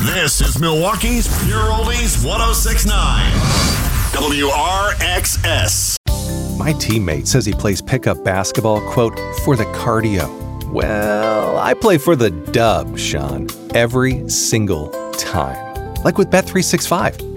This is Milwaukee's Pure Oldies 1069. WRXS. My teammate says he plays pickup basketball, quote, for the cardio. Well, I play for the dub, Sean, every single time. Like with Bet365.